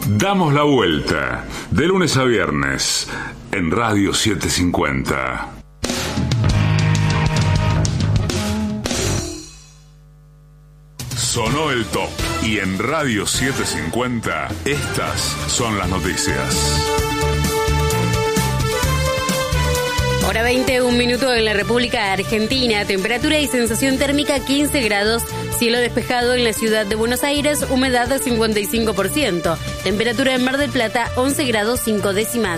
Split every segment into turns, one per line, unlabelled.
Damos la vuelta, de lunes a viernes, en Radio 750. Sonó el top y en Radio 750 estas son las noticias.
Hora 20, un minuto en la República Argentina. Temperatura y sensación térmica 15 grados. Cielo despejado en la ciudad de Buenos Aires. Humedad 55%. Temperatura en Mar del Plata 11 grados 5 décimas.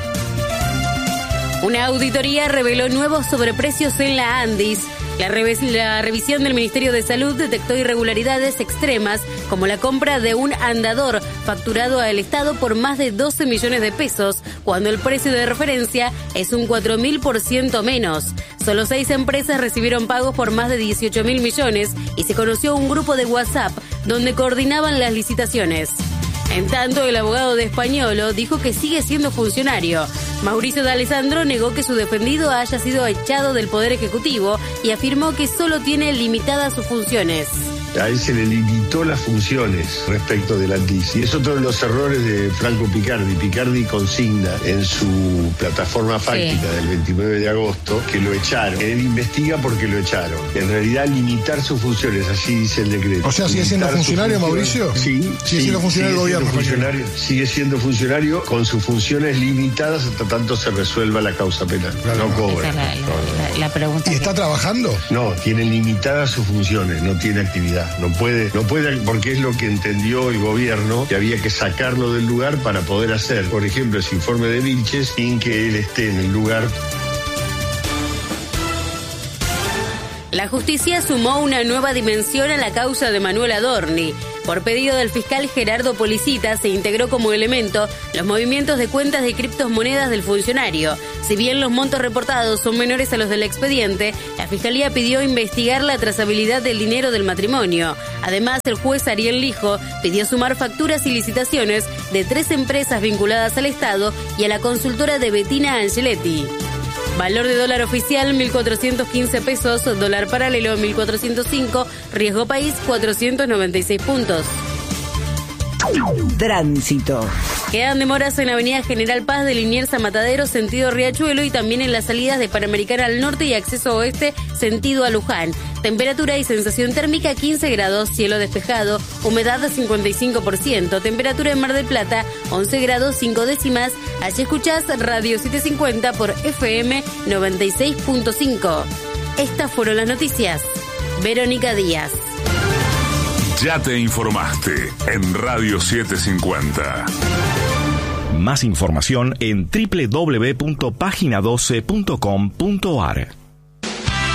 Una auditoría reveló nuevos sobreprecios en la Andis. La revisión del Ministerio de Salud detectó irregularidades extremas, como la compra de un andador facturado al Estado por más de 12 millones de pesos, cuando el precio de referencia es un 4.000% menos. Solo 6 empresas recibieron pagos por más de 18.000 millones y se conoció un grupo de WhatsApp donde coordinaban las licitaciones. En tanto, el abogado de Españolo dijo que sigue siendo funcionario. Mauricio D'Alessandro negó que su defendido haya sido echado del Poder Ejecutivo y afirmó que solo tiene limitadas sus funciones.
A él se le limitó las funciones respecto del Andis. Y es otro de los errores de Franco Picardi. Picardi consigna en su plataforma fáctica del 29 de agosto que lo echaron. Él investiga porque lo echaron. En realidad, limitar sus funciones, así dice el decreto.
O sea, ¿sigue siendo funcionario, Mauricio?
Sí.
¿Sigue siendo funcionario del gobierno?
Sigue siendo funcionario con sus funciones limitadas hasta tanto se resuelva la causa penal. Claro, no cobra.
Esa es la pregunta.
¿Y está trabajando?
No, tiene limitadas sus funciones, no tiene actividad. No puede, porque es lo que entendió el gobierno, que había que sacarlo del lugar para poder hacer, por ejemplo, ese informe de Vilches sin que él esté en el lugar.
La justicia sumó una nueva dimensión a la causa de Manuel Adorni. Por pedido del fiscal Gerardo Policita, se integró como elemento los movimientos de cuentas de criptomonedas del funcionario. Si bien los montos reportados son menores a los del expediente, la Fiscalía pidió investigar la trazabilidad del dinero del matrimonio. Además, el juez Ariel Lijo pidió sumar facturas y licitaciones de 3 empresas vinculadas al Estado y a la consultora de Bettina Angeletti. Valor de dólar oficial 1.415 pesos, dólar paralelo 1.405, riesgo país 496 puntos.
Tránsito.
Quedan demoras en Avenida General Paz de Liniers a Matadero, sentido Riachuelo, y también en las salidas de Panamericana al norte y acceso oeste, sentido a Luján. Temperatura y sensación térmica 15 grados, cielo despejado, humedad 55%, temperatura en Mar del Plata 11 grados 5 décimas. Allí escuchás Radio 750 por FM 96.5. Estas fueron las noticias. Verónica Díaz.
Ya te informaste en Radio 750.
Más información en www.pagina12.com.ar.